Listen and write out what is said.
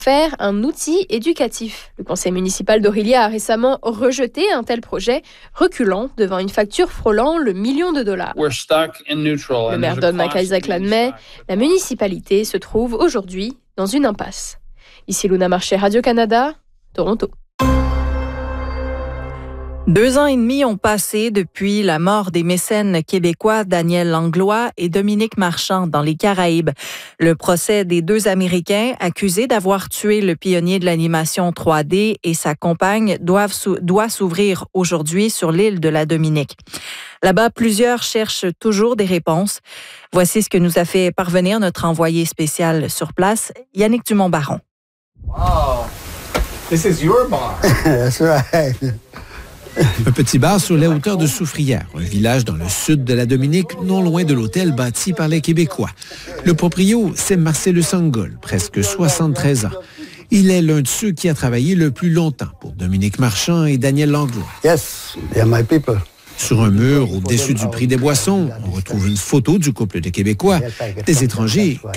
faire un outil éducatif. Le conseil municipal d'Orillia a récemment rejeté un tel projet, reculant devant une facture frôlant le $1 million. Le maire Don McIsaac l'admet, la municipalité se trouve aujourd'hui dans une impasse. Ici Luna Marché, Radio-Canada, Toronto. 2 ans et demi ont passé depuis la mort des mécènes québécois Daniel Langlois et Dominique Marchand dans les Caraïbes. Le procès des 2 Américains accusés d'avoir tué le pionnier de l'animation 3D et sa compagne doit s'ouvrir aujourd'hui sur l'île de la Dominique. Là-bas, plusieurs cherchent toujours des réponses. Voici ce que nous a fait parvenir notre envoyé spécial sur place, Yannick Dumont-Baron. Wow, this is your bar. That's right. Un petit bar sur les hauteurs de Soufrière, un village dans le sud de la Dominique, non loin de l'hôtel bâti par les Québécois. Le proprio, c'est Marcellus Angol, presque 73 ans. Il est l'un de ceux qui a travaillé le plus longtemps pour Dominique Marchand et Daniel Langlois. Yes, they're my people. Sur un mur, au-dessus du prix des boissons, on retrouve une photo du couple de Québécois, des étrangers